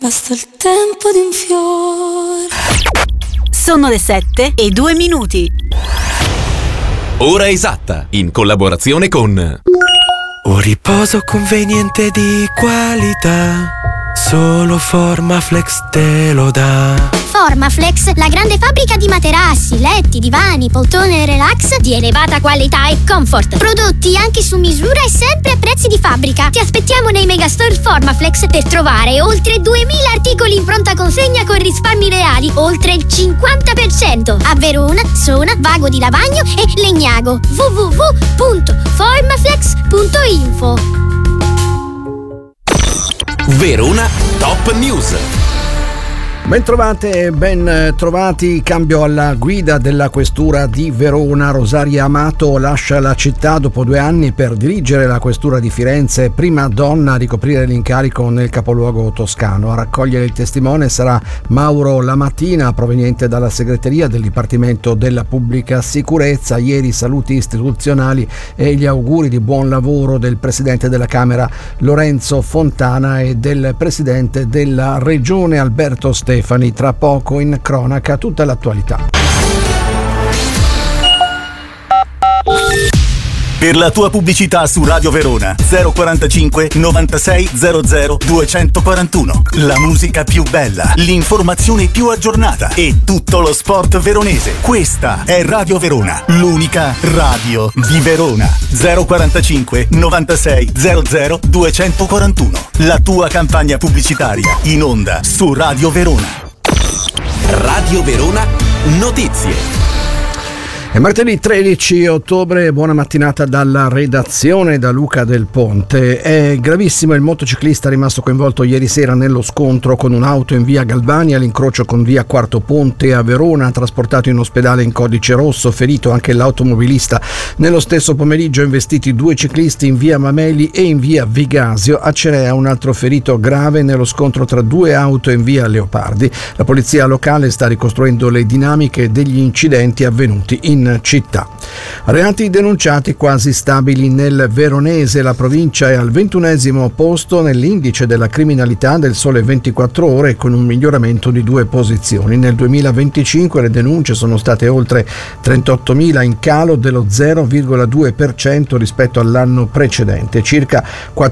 Basta il tempo di un fiore. Sono le 7:02. Ora esatta, in collaborazione con un riposo conveniente di qualità, solo Formaflex te lo dà. Formaflex, la grande fabbrica di materassi, letti, divani, poltrone relax di elevata qualità e comfort. Prodotti anche su misura e sempre a prezzi di fabbrica. Ti aspettiamo nei megastore Formaflex per trovare oltre 2000 articoli in pronta consegna con risparmi reali oltre il 50%. A Verona, Sona, Vago di Lavagno e Legnago. www.formaflex.info. Verona Top News. Ben trovati. Cambio alla guida della questura di Verona. Rosaria Amato lascia la città dopo 2 anni per dirigere la questura di Firenze, prima donna a ricoprire l'incarico nel capoluogo toscano. A raccogliere il testimone sarà Mauro Lamattina, proveniente dalla segreteria del Dipartimento della Pubblica Sicurezza. Ieri saluti istituzionali e gli auguri di buon lavoro del Presidente della Camera Lorenzo Fontana e del Presidente della Regione Alberto Stefani. Tra poco in cronaca tutta l'attualità. Per la tua pubblicità su Radio Verona 045 96 00 241. La musica più bella, l'informazione più aggiornata e tutto lo sport veronese. Questa è Radio Verona, l'unica radio di Verona. 045 96 00 241. La tua campagna pubblicitaria in onda su Radio Verona. Radio Verona Notizie. È martedì 13 ottobre, buona mattinata dalla redazione da Luca Del Ponte. È gravissimo il motociclista rimasto coinvolto ieri sera nello scontro con un'auto in via Galvani all'incrocio con via Quarto Ponte a Verona, trasportato in ospedale in codice rosso, ferito anche l'automobilista. Nello stesso pomeriggio investiti 2 ciclisti in via Mameli e in via Vigasio. A Cerea un altro ferito grave nello scontro tra 2 auto in via Leopardi. La polizia locale sta ricostruendo le dinamiche degli incidenti avvenuti in città. Reati denunciati quasi stabili nel Veronese. La provincia è al 21° posto nell'indice della criminalità del Sole 24 Ore, con un miglioramento di 2 posizioni. Nel 2025 le denunce sono state oltre 38.000, in calo dello 0,2% rispetto all'anno precedente, circa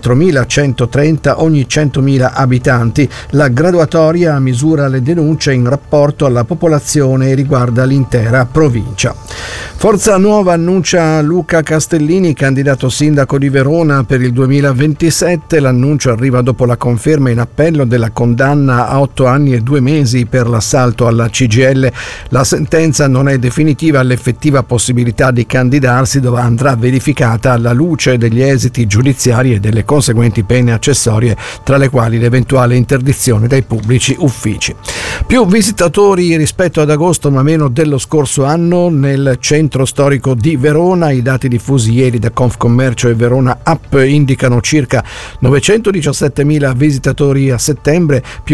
4.130 ogni 100.000 abitanti. La graduatoria misura le denunce in rapporto alla popolazione e riguarda l'intera provincia. Forza Nuova annuncia Luca Castellini, candidato sindaco di Verona per il 2027. L'annuncio arriva dopo la conferma in appello della condanna a 8 anni e 2 mesi per l'assalto alla CGIL. La sentenza non è definitiva, l'effettiva possibilità di candidarsi andrà verificata alla luce degli esiti giudiziari e delle conseguenti pene accessorie, tra le quali l'eventuale interdizione dai pubblici uffici. Più visitatori rispetto ad agosto, ma meno dello scorso anno nel centro storico di Verona. I dati diffusi ieri da Confcommercio e Verona App indicano circa 917.000 visitatori a settembre, più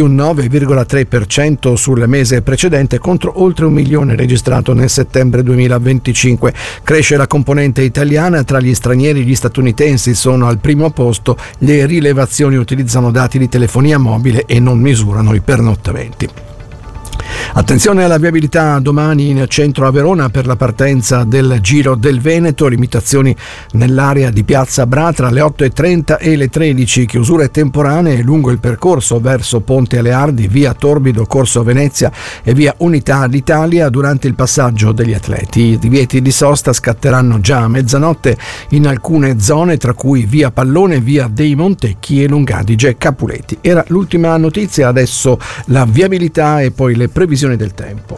9,3% sul mese precedente, contro oltre 1 milione registrato nel settembre 2025. Cresce la componente italiana, tra gli stranieri gli statunitensi sono al primo posto. Le rilevazioni utilizzano dati di telefonia mobile e non misurano i pernottamenti. Attenzione alla viabilità domani in centro a Verona per la partenza del Giro del Veneto, limitazioni nell'area di Piazza Bra tra le 8:30 e le 13, chiusure temporanee lungo il percorso verso Ponte Aleardi, via Torbido, Corso Venezia e via Unità d'Italia durante il passaggio degli atleti. I divieti di sosta scatteranno già a mezzanotte in alcune zone, tra cui via Pallone, via dei Montecchi e Lungadige Capuleti. Era l'ultima notizia, adesso la viabilità e poi le previsioni del tempo.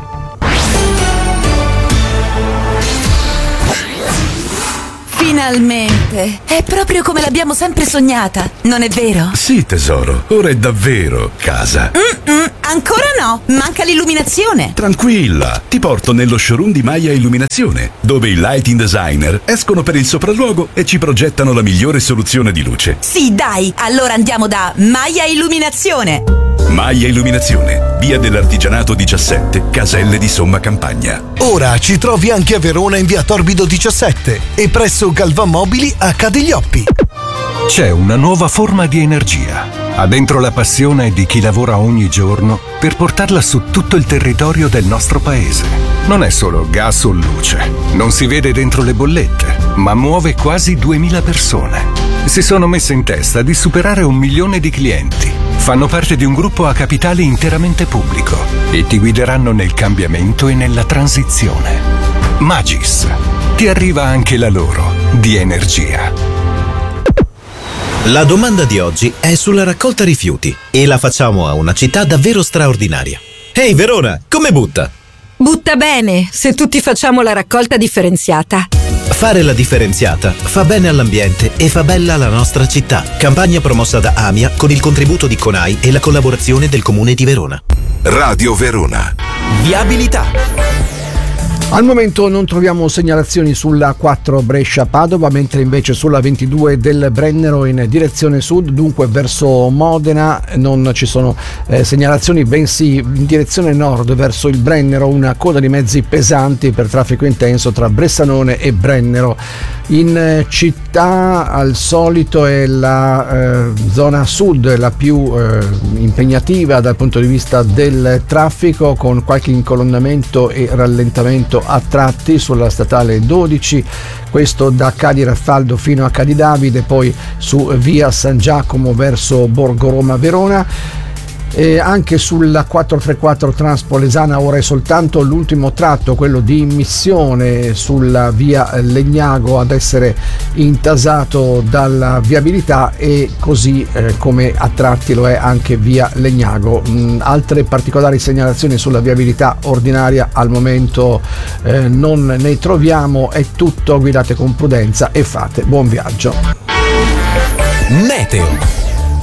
Finalmente! È proprio come l'abbiamo sempre sognata, non è vero? Sì, tesoro, ora è davvero casa. Ancora no, manca l'illuminazione. Tranquilla, ti porto nello showroom di Maia Illuminazione, dove i lighting designer escono per il sopralluogo e ci progettano la migliore soluzione di luce. Sì, dai, allora andiamo da Maia Illuminazione. Maia Illuminazione, via dell'Artigianato 17, Caselle di Somma Campagna. Ora ci trovi anche a Verona in via Torbido 17 e presso Galvan Mobili a Cadiglioppi. C'è una nuova forma di energia ha dentro la passione di chi lavora ogni giorno per portarla su tutto il territorio del nostro paese. Non è solo gas o luce, non si vede dentro le bollette, ma muove quasi 2000 persone. Si sono messe in testa di superare 1 milione di clienti. Fanno parte di un gruppo a capitale interamente pubblico e ti guideranno nel cambiamento e nella transizione. Magis. Ti arriva anche la loro di energia. La domanda di oggi è sulla raccolta rifiuti e la facciamo a una città davvero straordinaria. Ehi Verona, come butta? Butta bene, se tutti facciamo la raccolta differenziata. Fare la differenziata fa bene all'ambiente e fa bella la nostra città. Campagna promossa da AMIA con il contributo di CONAI e la collaborazione del Comune di Verona. Radio Verona. Viabilità. Al momento non troviamo segnalazioni sulla 4 Brescia-Padova, mentre invece sulla 22 del Brennero in direzione sud, dunque verso Modena, non ci sono segnalazioni, bensì in direzione nord verso il Brennero una coda di mezzi pesanti per traffico intenso tra Bressanone e Brennero. In città al solito è la zona sud la più impegnativa dal punto di vista del traffico, con qualche incolonnamento e rallentamento a tratti sulla statale 12, questo da Cadi Raffaldo fino a Cadi Davide, poi su via San Giacomo verso Borgo Roma Verona. E anche sulla 434 Transpolesana ora è soltanto l'ultimo tratto, quello di immissione sulla via Legnago, ad essere intasato dalla viabilità, e così come a tratti lo è anche via Legnago. Altre particolari segnalazioni sulla viabilità ordinaria al momento non ne troviamo. È tutto, guidate con prudenza e fate buon viaggio. Meteo.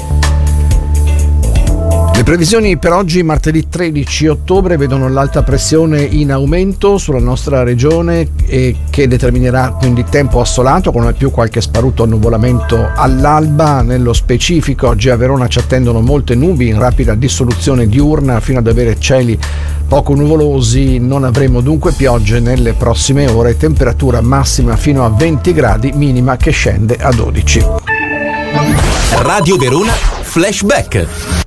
Le previsioni per oggi, martedì 13 ottobre, vedono l'alta pressione in aumento sulla nostra regione e che determinerà quindi tempo assolato con al più qualche sparuto annuvolamento all'alba. Nello specifico oggi a Verona ci attendono molte nubi in rapida dissoluzione diurna fino ad avere cieli poco nuvolosi. Non avremo dunque piogge nelle prossime ore, temperatura massima fino a 20 gradi, minima che scende a 12. Radio Verona Flashback.